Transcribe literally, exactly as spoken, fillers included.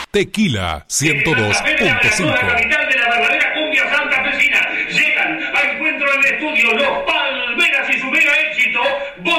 Tequila ciento dos punto cinco. La capital de la verdadera cumbia santafesina. Llegan a encuentro en el estudio Los Palmeras y su mega éxito,